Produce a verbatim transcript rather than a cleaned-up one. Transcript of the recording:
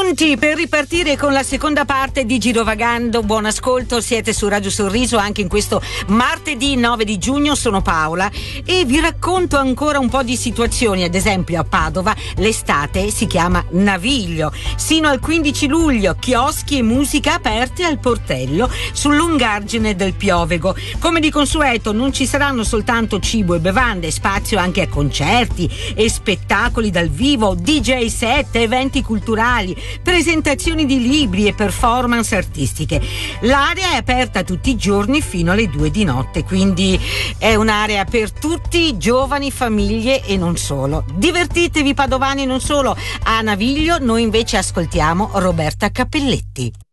Pronti per ripartire con la seconda parte di Girovagando? Buon ascolto, siete su Radio Sorriso anche in questo martedì nove di giugno. Sono Paola e vi racconto ancora un po' di situazioni. Ad esempio a Padova l'estate si chiama Naviglio. Sino al quindici luglio chioschi e musica aperte al portello sul lungargine del Piovego. Come di consueto non ci saranno soltanto cibo e bevande, spazio anche a concerti e spettacoli dal vivo, D J set, eventi culturali, presentazioni di libri e performance artistiche. L'area è aperta tutti i giorni fino alle due di notte, quindi è un'area per tutti, giovani, famiglie e non solo. Divertitevi padovani e non solo. A Naviglio noi invece ascoltiamo Roberta Cappelletti.